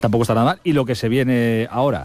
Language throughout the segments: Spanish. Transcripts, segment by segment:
Tampoco está nada mal. Y lo que se viene ahora.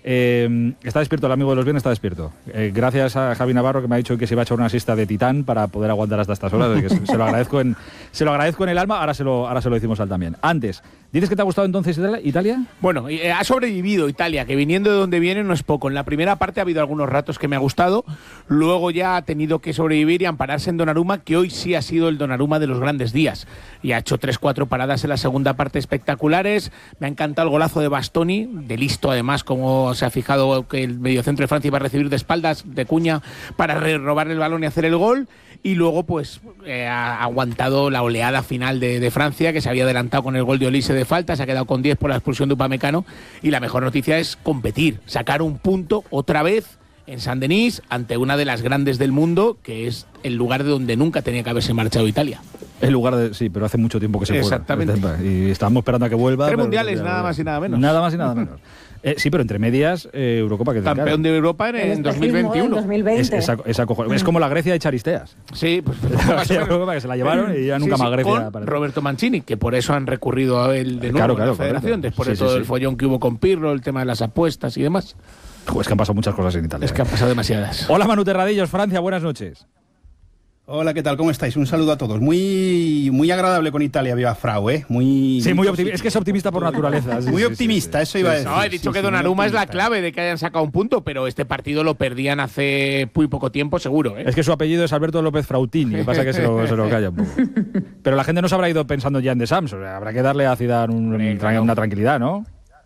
Está despierto, el amigo de los viernes está despierto. Gracias a Javi Navarro, que me ha dicho que se va a echar una siesta de titán para poder aguantar hasta estas horas. Que se lo agradezco en el alma. Ahora se lo decimos a él también. Antes, ¿dices que te ha gustado entonces Italia? Bueno, ha sobrevivido Italia, que viniendo de donde viene no es poco. En la primera parte ha habido algunos ratos que me ha gustado. Luego ya ha tenido que sobrevivir y ampararse en Donnarumma, que hoy sí ha sido el Donnarumma de los grandes días. Y ha hecho 3-4 paradas en la segunda parte espectaculares. Me ha encantado el golazo de Bastoni, de listo además, como se ha fijado que el mediocentro de Francia iba a recibir de espaldas de Cuña para robarle el balón y hacer el gol. Y luego pues ha aguantado la oleada final de Francia, que se había adelantado con el gol de Olise de falta, se ha quedado con 10 por la expulsión de Upamecano. Y la mejor noticia es competir, sacar un punto otra vez en Saint-Denis ante una de las grandes del mundo, que es el lugar de donde nunca tenía que haberse marchado Italia. El lugar de... Sí, pero hace mucho tiempo que se fue. Exactamente. Y estábamos esperando a que vuelva. 3 mundiales, nada más y nada menos. Nada más y nada menos. Sí, pero entre medias, Eurocopa que campeón de Europa en 2021. 2020. Es como la Grecia de Charisteas. Sí, pues Eurocopa que se la llevaron y ya nunca más Grecia. Con Roberto Mancini, que por eso han recurrido a él de nuevo a la federación, después de todo el follón que hubo con Pirlo, el tema de las apuestas y demás. Es que han pasado muchas cosas en Italia. Es que han pasado demasiadas. Hola Manu Terradillos, Francia, buenas noches. Hola, ¿qué tal? ¿Cómo estáis? Un saludo a todos. Muy agradable con Italia, viva Frau, ¿eh? Muy optimista. Es que es optimista por naturaleza. Muy optimista, eso iba a decir. No, he dicho que Donnarumma es la clave de que hayan sacado un punto, pero este partido lo perdían hace muy poco tiempo, seguro, ¿eh? Es que su apellido es Alberto López Frautini, lo que pasa es que se lo calla un poco. Pero la gente no se habrá ido pensando ya en The Sams, o sea, habrá que darle a Zidane una tranquilidad, ¿no?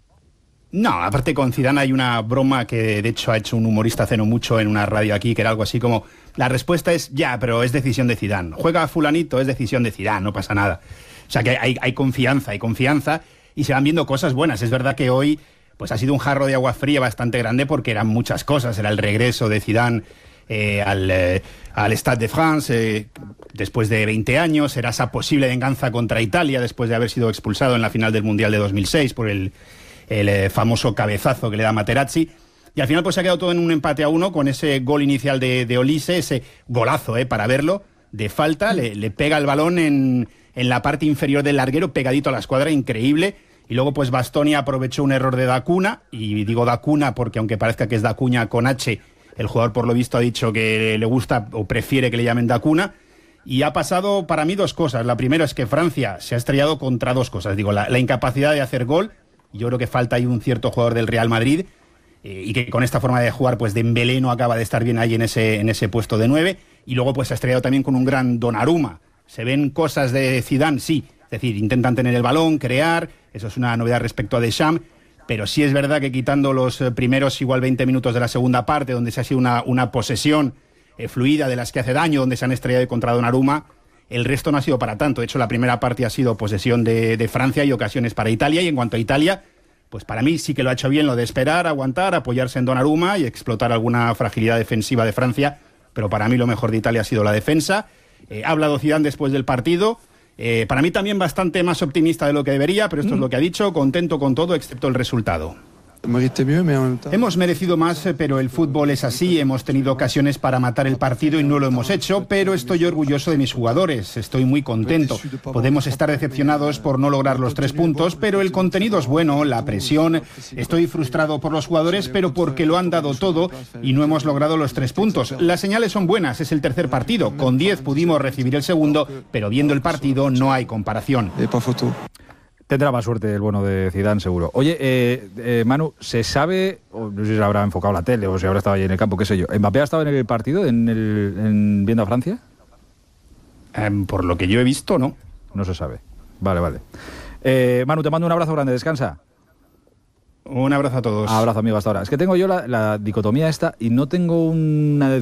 No, aparte con Zidane hay una broma que de hecho ha hecho un humorista hace no mucho en una radio aquí, que era algo así como: la respuesta es ya, pero es decisión de Zidane. Juega fulanito, es decisión de Zidane, no pasa nada. O sea que hay confianza y se van viendo cosas buenas. Es verdad que hoy pues ha sido un jarro de agua fría bastante grande porque eran muchas cosas. Era el regreso de Zidane al Stade de France después de 20 años, era esa posible venganza contra Italia después de haber sido expulsado en la final del Mundial de 2006 por el famoso cabezazo que le da Materazzi, y al final pues se ha quedado todo en un empate a 1 con ese gol inicial de Olise, ese golazo para verlo, de falta, le pega el balón en la parte inferior del larguero, pegadito a la escuadra, increíble. Y luego pues Bastoni aprovechó un error de Dacuna, y digo Dacuna porque aunque parezca que es Dacuña con H, el jugador por lo visto ha dicho que le gusta o prefiere que le llamen Dacuna. Y ha pasado para mí dos cosas. La primera es que Francia se ha estrellado contra dos cosas. Digo, la incapacidad de hacer gol. Yo creo que falta ahí un cierto jugador del Real Madrid y que con esta forma de jugar pues Dembélé no acaba de estar bien ahí en ese puesto de 9. Y luego pues se ha estrellado también con un gran Donnarumma. Se ven cosas de Zidane, sí. Es decir, intentan tener el balón, crear. Eso es una novedad respecto a Deschamps. Pero sí es verdad que quitando los primeros igual 20 minutos de la segunda parte, donde se ha sido una posesión fluida de las que hace daño, donde se han estrellado contra Donnarumma, el resto no ha sido para tanto. De hecho, la primera parte ha sido posesión de Francia y ocasiones para Italia. Y en cuanto a Italia, pues para mí sí que lo ha hecho bien lo de esperar, aguantar, apoyarse en Donnarumma y explotar alguna fragilidad defensiva de Francia. Pero para mí lo mejor de Italia ha sido la defensa. Ha hablado Zidane después del partido. Para mí también bastante más optimista de lo que debería, pero esto es lo que ha dicho, contento con todo excepto el resultado. Hemos merecido más, pero el fútbol es así. Hemos tenido ocasiones para matar el partido y no lo hemos hecho, pero estoy orgulloso de mis jugadores. Estoy muy contento. Podemos estar decepcionados por no lograr los 3 puntos, pero el contenido es bueno, la presión. Estoy frustrado por los jugadores, pero porque lo han dado todo y no hemos logrado los 3 puntos. Las señales son buenas, es el tercer partido. Con 10 pudimos recibir el segundo, pero viendo el partido no hay comparación. Tendrá más suerte el bueno de Zidane, seguro. Oye, Manu, ¿se sabe, o no sé si se habrá enfocado la tele o si habrá estado ahí en el campo, qué sé yo, ¿Mbappé ha estado en el partido, viendo a Francia? Por lo que yo he visto, no. No se sabe. Vale. Manu, te mando un abrazo grande, descansa. Un abrazo a todos. Abrazo, amigo, hasta ahora. Es que tengo yo la dicotomía esta y no tengo una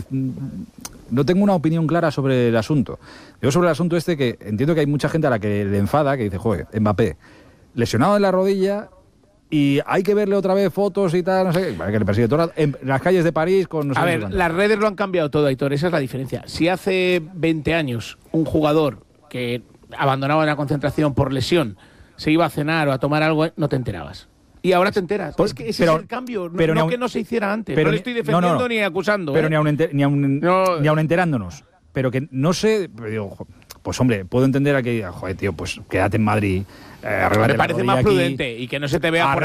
opinión clara sobre el asunto. Yo sobre el asunto que entiendo que hay mucha gente a la que le enfada, que dice, joder, Mbappé, lesionado en la rodilla y hay que verle otra vez fotos y tal, no sé qué, que le persigue todo en las calles de París con... No sé, a ver, las redes lo han cambiado todo, Aitor, esa es la diferencia. Si hace 20 años un jugador que abandonaba la concentración por lesión se iba a cenar o a tomar algo, no te enterabas. Y ahora te enteras. Es que ese es el cambio, no que no se hiciera antes. No le estoy defendiendo ni acusando. Pero ni aun enterándonos. Pero que no sé... Digo, pues hombre, puedo entender a que, joder, tío, pues quédate en Madrid. Me parece más prudente y que no se te vea por